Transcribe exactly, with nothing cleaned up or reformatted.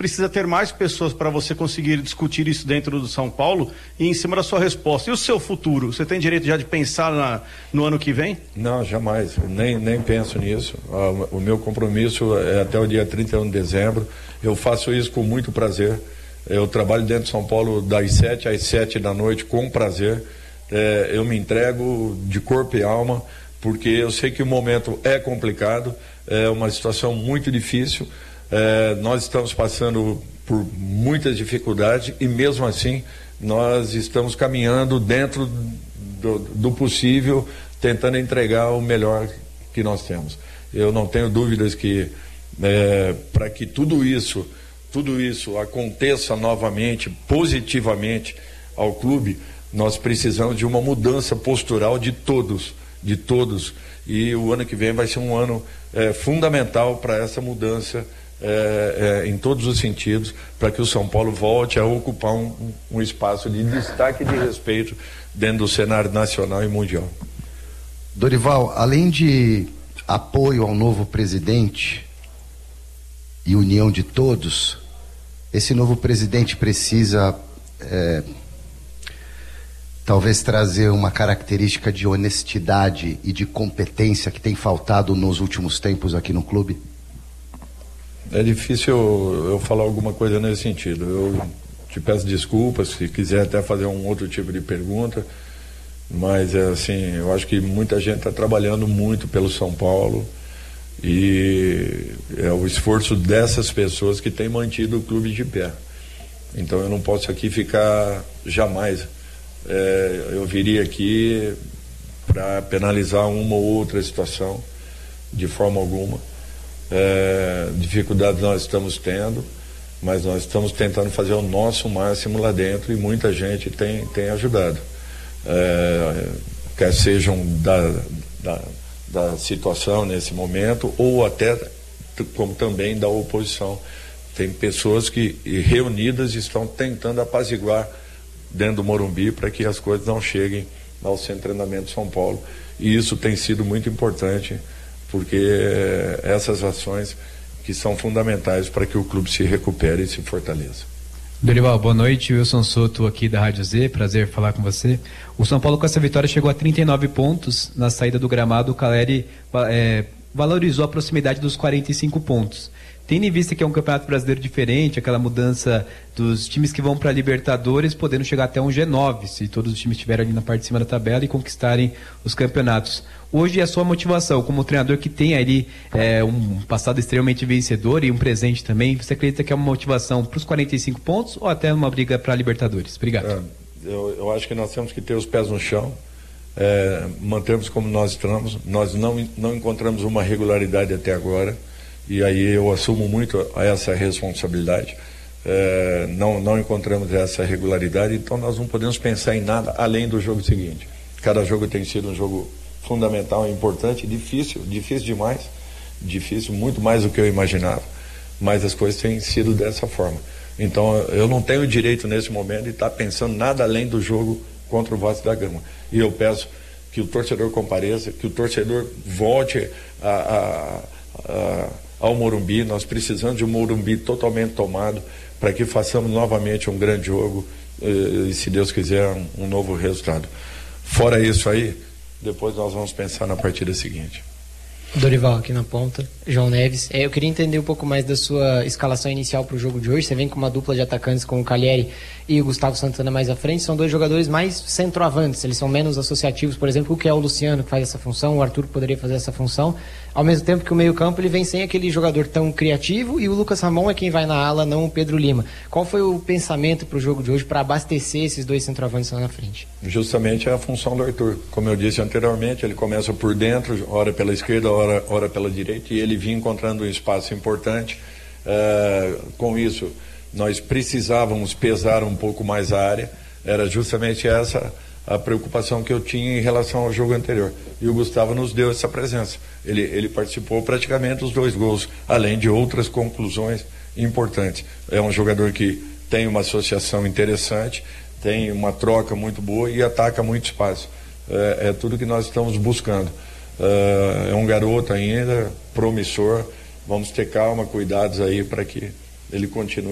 precisa ter mais pessoas para você conseguir discutir isso dentro do São Paulo e em cima da sua resposta. E o seu futuro? Você tem direito já de pensar na, no ano que vem? Não, jamais. Nem, nem penso nisso. O meu compromisso é até o dia trinta e um de dezembro. Eu faço isso com muito prazer. Eu trabalho dentro de São Paulo das sete às sete da noite com prazer. É, eu me entrego de corpo e alma, porque eu sei que o momento é complicado, é uma situação muito difícil, é, nós estamos passando por muitas dificuldades e mesmo assim nós estamos caminhando dentro do, do possível, tentando entregar o melhor que nós temos. Eu não tenho dúvidas que é, para que tudo isso, tudo isso aconteça novamente, positivamente ao clube, nós precisamos de uma mudança postural de todos, de todos, e o ano que vem vai ser um ano é, fundamental para essa mudança é, é, em todos os sentidos, para que o São Paulo volte a ocupar um, um espaço de destaque e de respeito dentro do cenário nacional e mundial. Dorival, além de apoio ao novo presidente e união de todos, esse novo presidente precisa é, talvez trazer uma característica de honestidade e de competência que tem faltado nos últimos tempos aqui no clube? É difícil eu, eu falar alguma coisa nesse sentido. Eu te peço desculpas, se quiser até fazer um outro tipo de pergunta, mas é assim, eu acho que muita gente está trabalhando muito pelo São Paulo e é o esforço dessas pessoas que tem mantido o clube de pé. Então eu não posso aqui ficar jamais... É, eu viria aqui para penalizar uma ou outra situação, de forma alguma. É, dificuldades nós estamos tendo, mas nós estamos tentando fazer o nosso máximo lá dentro e muita gente tem, tem ajudado. É, quer sejam da, da, da situação nesse momento ou até como também da oposição. Tem pessoas que reunidas estão tentando apaziguar dentro do Morumbi para que as coisas não cheguem ao Centro de Treinamento de São Paulo, e isso tem sido muito importante porque essas ações que são fundamentais para que o clube se recupere e se fortaleça. Dorival, boa noite, Wilson Soto aqui da Rádio Z, prazer falar com você. O São Paulo com essa vitória chegou a trinta e nove pontos na saída do gramado. O Caleri é, valorizou a proximidade dos quarenta e cinco pontos. Tendo em vista que é um campeonato brasileiro diferente, aquela mudança dos times que vão para a Libertadores, podendo chegar até um G nove, se todos os times estiverem ali na parte de cima da tabela e conquistarem os campeonatos. Hoje a sua motivação, como treinador que tem ali é, um passado extremamente vencedor e um presente também, você acredita que é uma motivação para os quarenta e cinco pontos ou até uma briga para a Libertadores? Obrigado. É, eu, eu acho que nós temos que ter os pés no chão, é, mantermos como nós estamos. Nós não, não encontramos uma regularidade até agora. E aí eu assumo muito essa responsabilidade. É, não, não encontramos essa regularidade, então nós não podemos pensar em nada além do jogo seguinte. Cada jogo tem sido um jogo fundamental, importante, difícil, difícil demais, difícil, muito mais do que eu imaginava, mas as coisas têm sido dessa forma. Então eu não tenho direito nesse momento de estar pensando nada além do jogo contra o Vasco da Gama. E eu peço que o torcedor compareça, que o torcedor volte a... a, a ao Morumbi. Nós precisamos de um Morumbi totalmente tomado para que façamos novamente um grande jogo e, e se Deus quiser, um, um novo resultado. Fora isso aí, depois nós vamos pensar na partida seguinte. Dorival aqui na ponta, João Neves. É, eu queria entender um pouco mais da sua escalação inicial para o jogo de hoje. Você vem com uma dupla de atacantes com o Caleri e o Gustavo Santana mais à frente. São dois jogadores mais centroavantes, eles são menos associativos, por exemplo, o que é o Luciano que faz essa função, o Arthur poderia fazer essa função, ao mesmo tempo que o meio campo ele vem sem aquele jogador tão criativo e o Lucas Ramon é quem vai na ala, não o Pedro Lima. Qual foi o pensamento para o jogo de hoje para abastecer esses dois centroavantes lá na frente? Justamente é a função do Arthur. Como eu disse anteriormente, ele começa por dentro, ora pela esquerda, ora, ora pela direita, e ele vinha encontrando um espaço importante. É, com isso, nós precisávamos pesar um pouco mais a área. Era justamente essa a preocupação que eu tinha em relação ao jogo anterior. E o Gustavo nos deu essa presença. Ele, ele participou praticamente dos dois gols, além de outras conclusões importantes. É um jogador que tem uma associação interessante, tem uma troca muito boa e ataca muito espaço. É, é tudo que nós estamos buscando. É, é um garoto ainda, promissor. Vamos ter calma, cuidados aí para que ele continue